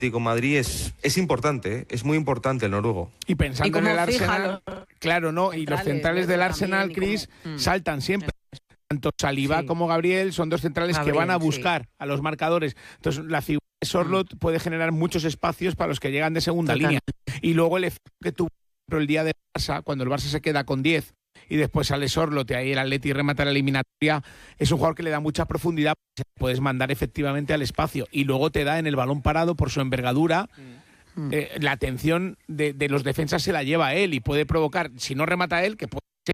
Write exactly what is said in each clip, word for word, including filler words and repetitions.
Atlético de Madrid es, es importante, ¿eh? Es muy importante el noruego. Y pensando ¿Y en el fija Arsenal, los claro, ¿no? Y los centrales del Arsenal, Cris, cómo... saltan siempre. Tanto Saliba sí. como Gabriel son dos centrales Gabriel, que van a buscar sí. a los marcadores. Entonces, la figura de Sorloth mm. puede generar muchos espacios para los que llegan de segunda Total. línea. Y luego el efecto que tuvo el día de Barça, cuando el Barça se queda con diez y después sale Sorloth y ahí el Atleti remata la eliminatoria, es un jugador que le da mucha profundidad, puedes mandar efectivamente al espacio y luego te da en el balón parado por su envergadura. Mm. Eh, la atención de, de los defensas se la lleva a él y puede provocar, si no remata él, que puede ser.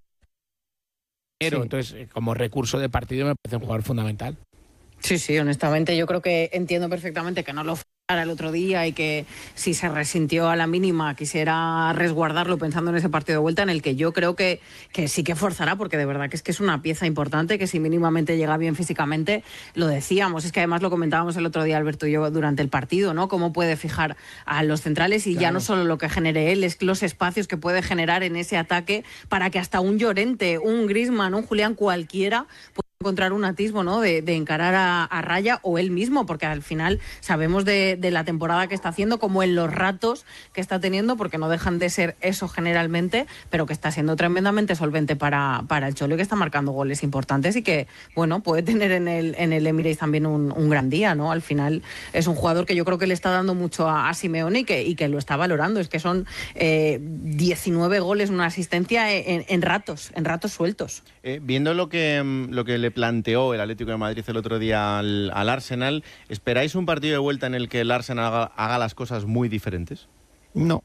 Sí. Entonces, como recurso de partido me parece un jugador fundamental. Sí, sí, honestamente yo creo que entiendo perfectamente que no lo fuera el otro día y que si se resintió a la mínima quisiera resguardarlo pensando en ese partido de vuelta en el que yo creo que, que sí que forzará, porque de verdad que es que es una pieza importante, que si mínimamente llega bien físicamente, lo decíamos, es que además lo comentábamos el otro día Alberto y yo durante el partido, ¿no? Cómo puede fijar a los centrales y claro. ya no solo lo que genere él, es los espacios que puede generar en ese ataque para que hasta un Llorente, un Griezmann, un Julián, cualquiera pueda encontrar un atisbo, ¿no? De, de encarar a, a raya o él mismo, porque al final sabemos de, de la temporada que está haciendo, como en los ratos que está teniendo, porque no dejan de ser eso generalmente, pero que está siendo tremendamente solvente para, para el Cholo y que está marcando goles importantes y que, bueno, puede tener en el, en el Emirates también un, un gran día, ¿no? Al final es un jugador que yo creo que le está dando mucho a, a Simeone y que, y que lo está valorando. Es que son eh, diecinueve goles, una asistencia en, en ratos, en ratos sueltos. Eh, viendo lo que, lo que le planteó el Atlético de Madrid el otro día al, al Arsenal, ¿esperáis un partido de vuelta en el que el Arsenal haga, haga las cosas muy diferentes? No,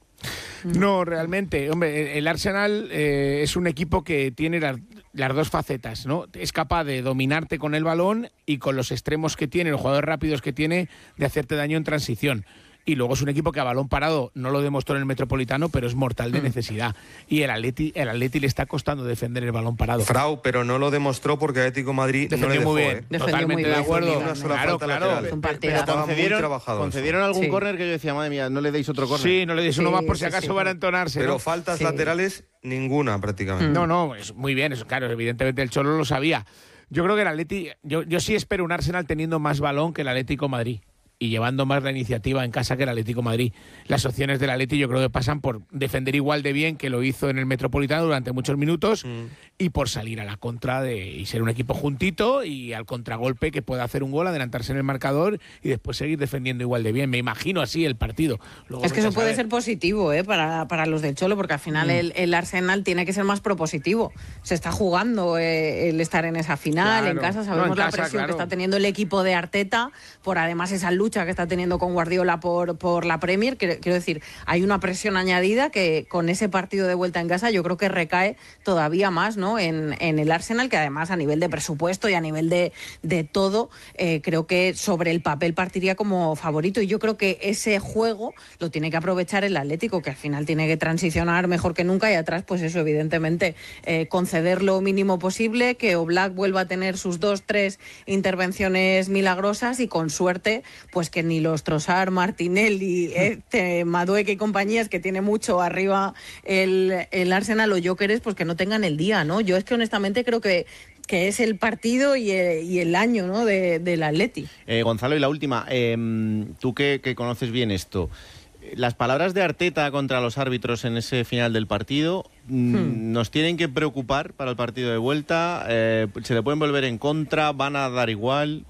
no, realmente. Hombre, el Arsenal eh, es un equipo que tiene las, las dos facetas, ¿no? Es capaz de dominarte con el balón y con los extremos que tiene, los jugadores rápidos que tiene, de hacerte daño en transición. Y luego es un equipo que a balón parado no lo demostró en el Metropolitano, pero es mortal de mm. necesidad. Y el Atleti, el Atleti le está costando defender el balón parado. Frau, pero no lo demostró porque Atlético de Madrid defendió no le dejó, muy bien. ¿eh? Totalmente de acuerdo. Una sola claro, falta claro. lateral. Un pero concedieron, concedieron algún sí. córner que yo decía, madre mía, no le deis otro córner. Sí, no le deis uno sí, más por si sí, acaso sí, van a sí. entonarse. Pero ¿no? faltas sí. laterales, ninguna prácticamente. No, no, es muy bien, eso claro, evidentemente el Cholo lo sabía. Yo creo que el Atleti, yo, yo sí espero un Arsenal teniendo más balón que el Atlético de Madrid y llevando más la iniciativa en casa que el Atlético de Madrid. Las opciones del Atleti yo creo que pasan por defender igual de bien que lo hizo en el Metropolitano durante muchos minutos mm. y por salir a la contra de, y ser un equipo juntito y al contragolpe que pueda hacer un gol, adelantarse en el marcador y después seguir defendiendo igual de bien. Me imagino así el partido. Luego es que eso puede ser positivo ¿eh? para, para los del Cholo, porque al final mm. el, el Arsenal tiene que ser más propositivo. Se está jugando eh, el estar en esa final, claro. en casa, sabemos no, en la casa, presión claro. que está teniendo el equipo de Arteta, por además esa lucha que está teniendo con Guardiola por, por la Premier. Quiero decir, hay una presión añadida que con ese partido de vuelta en casa yo creo que recae todavía más, ¿no? en, en el Arsenal, que además a nivel de presupuesto y a nivel de, de todo, eh, creo que sobre el papel partiría como favorito, y yo creo que ese juego lo tiene que aprovechar el Atlético, que al final tiene que transicionar mejor que nunca, y atrás pues eso, evidentemente eh, conceder lo mínimo posible, que Oblak vuelva a tener sus dos, tres intervenciones milagrosas y con suerte pues que ni los Trossard, Martinelli, este, Madueque y compañías, que tiene mucho arriba el, el Arsenal o Gyökeres, pues que no tengan el día, ¿no? Yo es que honestamente creo que que es el partido y el, y el año, ¿no? de, del Atleti. Eh, Gonzalo, y la última, eh, tú que, que conoces bien esto, las palabras de Arteta contra los árbitros en ese final del partido hmm. ¿nos tienen que preocupar para el partido de vuelta? Eh, ¿se le pueden volver en contra? ¿Van a dar igual?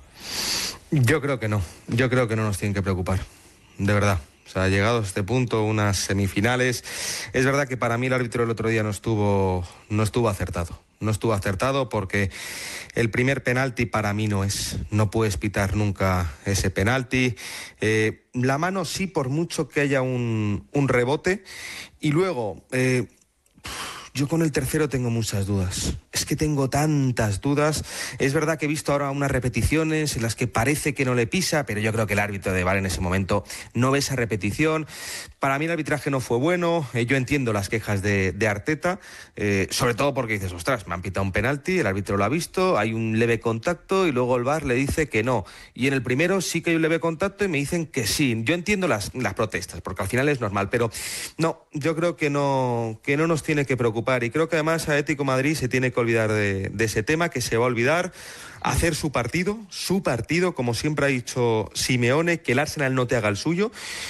Yo creo que no, yo creo que no nos tienen que preocupar, de verdad. O sea, llegados a este punto, unas semifinales, es verdad que para mí el árbitro el otro día no estuvo, no estuvo acertado. No estuvo acertado porque el primer penalti para mí no es. No puedes pitar nunca ese penalti. Eh, la mano sí, por mucho que haya un, un rebote. Y luego, eh, yo con el tercero tengo muchas dudas. Es que tengo tantas dudas. Es verdad que he visto ahora unas repeticiones en las que parece que no le pisa, pero yo creo que el árbitro de V A R en ese momento no ve esa repetición. Para mí el arbitraje no fue bueno. Eh, yo entiendo las quejas de, de Arteta, eh, sobre todo porque dices, ostras, me han pitado un penalti, el árbitro lo ha visto, hay un leve contacto y luego el V A R le dice que no. Y en el primero sí que hay un leve contacto y me dicen que sí. Yo entiendo las, las protestas, porque al final es normal, pero no, yo creo que no, que no nos tiene que preocupar. Y creo que además Atlético de Madrid se tiene que olvidar de, de ese tema, que se va a olvidar, hacer su partido, su partido, como siempre ha dicho Simeone, que el Arsenal no te haga el suyo.